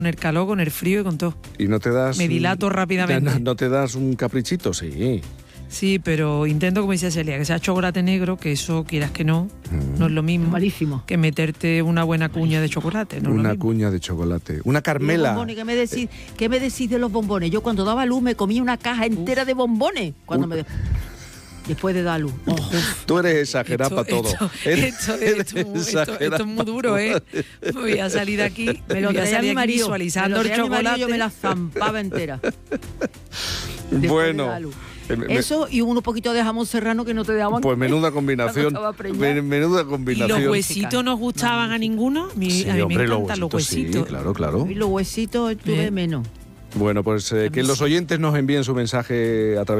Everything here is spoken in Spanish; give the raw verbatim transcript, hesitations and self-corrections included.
Con el calor, con el frío y con todo. ¿Y no te das...? Me dilato rápidamente. ¿No, no te das un caprichito? Sí. Sí, pero intento, como decía Celia, que sea chocolate negro, que eso, quieras que no, mm. no es lo mismo malísimo que meterte una buena cuña de chocolate. No una cuña de chocolate. Una Carmela. Bombones, ¿qué, me decís, ¿Qué me decís de los bombones? Yo cuando daba luz me comía una caja entera Uf. de bombones. Cuando uh. me... Después de dar luz. Oh. Tú eres exagerada para todo. Esto, eres, esto, esto, esto, esto es muy duro, ¿eh? Voy a salir de aquí, me lo voy a salir aquí visualizando el chocolate. Marido, yo me la zampaba entera. Bueno. Eso y un poquito de jamón serrano que no te daban. Pues menuda combinación. menuda combinación. ¿Y los huesitos nos gustaban Magnífica. a ninguno? Mi, sí, a mí hombre, me encantan los huesitos. Los huesitos. Sí, claro, claro. Y los huesitos tuve ¿Eh? menos. Bueno, pues eh, que los oyentes nos envíen su mensaje a través